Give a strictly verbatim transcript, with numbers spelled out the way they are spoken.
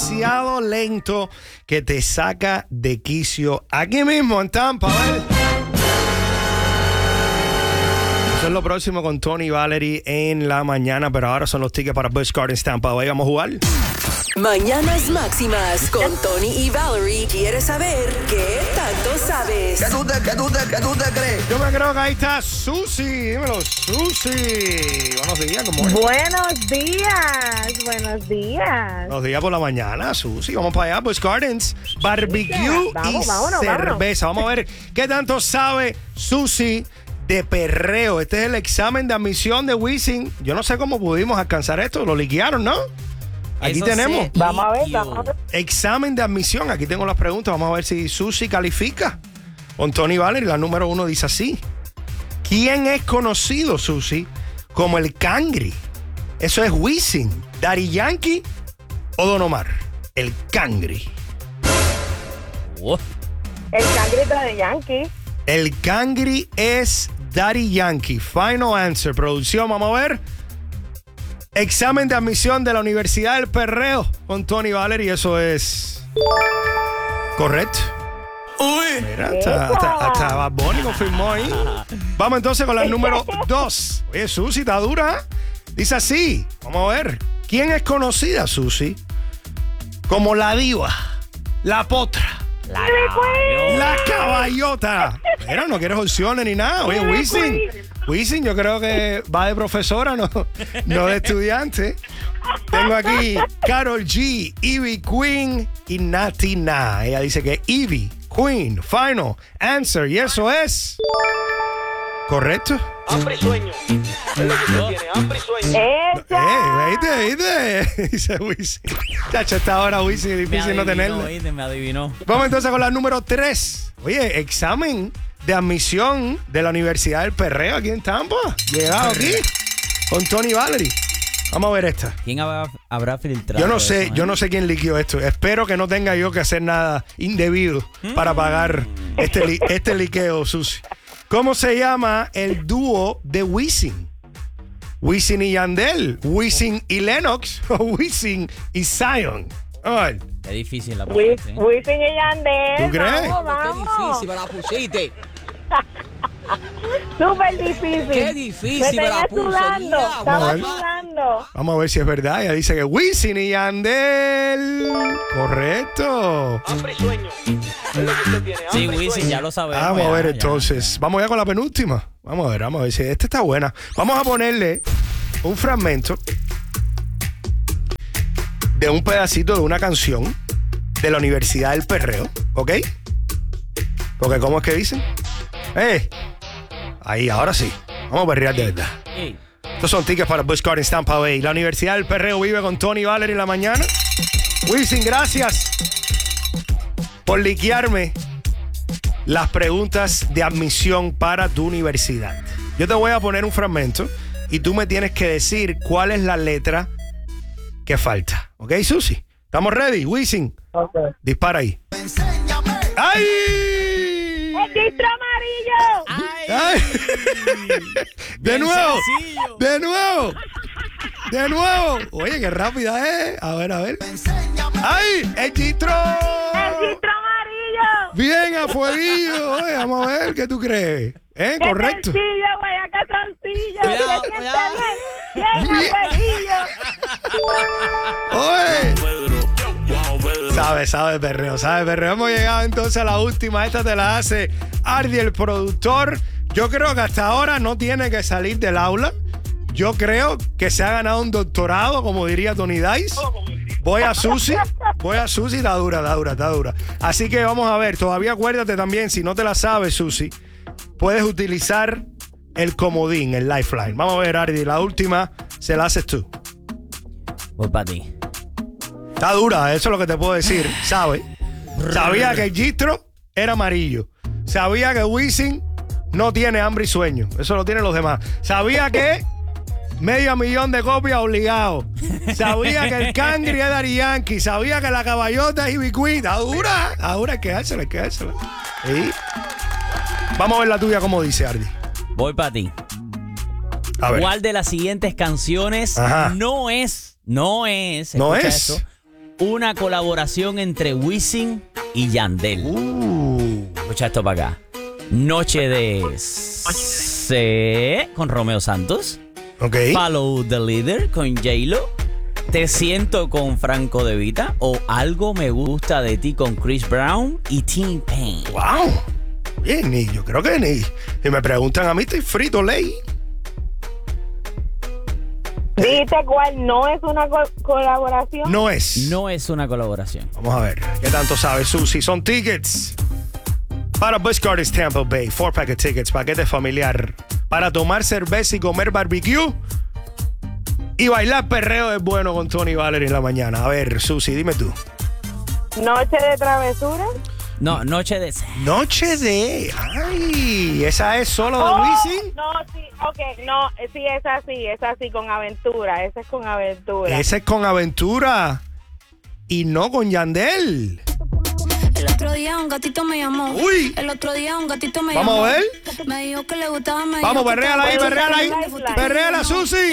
demasiado lento que te saca de quicio aquí mismo en Tampa. ¿Vale? Eso es lo próximo con Tony y Valerie en la mañana, pero ahora son los tickets para Busch Gardens Tampa. Ahí vamos a jugar. Mañanas Máximas con Tony y Valerie. ¿Quieres saber qué tanto sabes? ¿Qué tú te, qué tú te, qué tú te crees? Yo me creo que ahí está Susi. Dímelo, Susi. Buenos días, ¿cómo es? Buenos días, buenos días. Buenos días por la mañana, Susi. Vamos para allá, Busch Gardens. Barbecue Vamos, y vámonos, cerveza. Vamos a ver qué tanto sabe Susi de perreo. Este es el examen de admisión de Wisin. Yo no sé cómo pudimos alcanzar esto. Lo liquearon, ¿no? Aquí Eso tenemos. Vamos a ver, vamos a ver. Examen de admisión. Aquí tengo las preguntas. Vamos a ver si Susi califica. Con Tony Valerie, la número uno dice así. ¿Quién es conocido, Susi, como el Cangri? Eso es Wisin, Daddy Yankee o Don Omar. El Cangri. Oh. El cangrito de Yankee. El Cangri es Daddy Yankee. Final answer. Producción, vamos a ver. Examen de admisión de la Universidad del Perreo con Tony Valerie. Eso es correcto. Uy. Mira, hasta, hasta, hasta Bad Bunny confirmó ahí. Vamos entonces con la número dos. Oye, Susi, está dura. Dice así. Vamos a ver. ¿Quién es conocida, Susi, como la diva, la potra, La caballota. la caballota? Mira, no quieres opciones ni nada. Oye, Wisin. Wisin, yo creo que va de profesora, no, no de estudiante. Tengo aquí Karol G, Ivy Queen y Nati Na. Ella dice que Ivy Queen, final answer. Y eso es correcto. Hambre y sueño. Es lo que usted tiene, hambre y sueño. Eh, ¿viste, viste? Dice Wisin. Chacho, esta hora Wisin es Me difícil no adivinó, tenerla. ¿oíste? Me adivinó. Vamos entonces con la número tres. Oye, examen de admisión de la Universidad del Perreo aquí en Tampa. Llegado aquí con Tony Valerie. Vamos a ver esta. ¿Quién habrá, habrá filtrado? Yo no sé, eso, yo eh? no sé quién liquió esto. Espero que no tenga yo que hacer nada indebido para pagar este, li- este liqueo, Susi. ¿Cómo se llama el dúo de Wisin? Wisin y Yandel, Wisin y Lennox o Wisin y Zion. A ver, Es difícil la Wis- pregunta. ¿eh? Wisin y Yandel. ¿Tú crees? Vamos, vamos. me la pusiste. Súper difícil. Qué difícil Me me la tenía puso, sudando. diablo. Vamos a Estaba ver. sudando. vamos a ver si es verdad. Ella dice que Wisin y Yandel. Correcto. Hambre y sueño. Es lo que usted tiene, Sí, hambre y Wisin, sueño. ya lo sabemos. Vamos a ya, ver ya, entonces. ya. Vamos ya con la penúltima. Vamos a ver, vamos a ver si esta está buena. Vamos a ponerle un fragmento de un pedacito de una canción de la Universidad del Perreo, ¿ok? Porque ¿cómo es que dicen? ¡Eh! Ahí, ahora sí. Vamos a perrear de verdad. Ey, Estos son tickets para Busch Gardens Tampa Bay. La Universidad del Perreo vive con Tony Valerie en la mañana. Wisin, gracias por liquearme las preguntas de admisión para tu universidad. Yo te voy a poner un fragmento y tú me tienes que decir cuál es la letra que falta. ¿Ok, Susi? ¿Estamos ready? Wisin, Ok. dispara ahí. ¡Ay! El distro amarillo. ¡Ay! ¡De Bien nuevo! sencillo. ¡De nuevo! ¡De nuevo! Oye, qué rápida es. A ver, a ver. ¡Ay! ¡El chistro! El distro amarillo. Bien a fueguillo. Oye, vamos a ver qué tú crees. ¿Eh? Qué Correcto. sencillo, güey, acá sencillo. Cuidado, Se siente cuidado. bien. Bien, amarillo. Oye. Sabe, sabe perreo, sabe perreo. Hemos llegado entonces a la última. Esta te la hace Ardi, el productor. Yo creo que hasta ahora no tiene que salir del aula. Yo creo que se ha ganado un doctorado, como diría Tony Dice. Voy a Susi, voy a Susi, está dura, está dura, está dura. Así que vamos a ver, todavía acuérdate también, si no te la sabes, Susi, puedes utilizar el comodín, el lifeline. Vamos a ver, Ardi, la última se la haces tú. Voy para ti. Está dura, eso es lo que te puedo decir, ¿sabes? Sabía que el gistro era amarillo. Sabía que Wisin no tiene hambre y sueño. Eso lo tienen los demás. Sabía que medio millón de copias obligado. Sabía que el Cangri es Daddy Yankee. Sabía que la caballota es Ivy Queen. Está dura. Está dura, hay que dársela, hay que dársela. Sí. Vamos a ver la tuya, como dice Ardi. Voy para ti. A ver. ¿Cuál de las siguientes canciones Ajá. no es, no es, No escucha es. esto, una colaboración entre Wisin y Yandel. Uh. Escucha esto para acá. Noche de C con Romeo Santos. Ok. Follow the Leader con J-Lo. Te siento con Franco De Vita. O Algo me gusta de ti con Chris Brown y T-Pain. Wow. Bien, ni yo creo que ni. Si me preguntan a mí, estoy frito, ley. ¿Viste cuál no es una co- colaboración? No es. No es una colaboración. Vamos a ver. ¿Qué tanto sabe Susi? Son tickets para Busch Gardens Tampa Bay. Four pack of tickets, paquete familiar. Para tomar cerveza y comer barbecue. Y bailar perreo es bueno con Tony y Valerie en la mañana. A ver, Susi, dime tú. Noche de travesura. No, Noche de C. Noche de... Ay, esa es solo de Oh, Wisin. no, sí, ok, no, sí, es así, es así, con aventura, esa es con aventura. Ese es con Aventura. Y no con Yandel. El otro día un gatito me llamó. Uy. El otro día un gatito me Vamos llamó. a ver. Me dijo que le gustaba. Me Vamos, dijo que perréala ahí, estaba- perréala ahí. Baila. Perréala, Susi.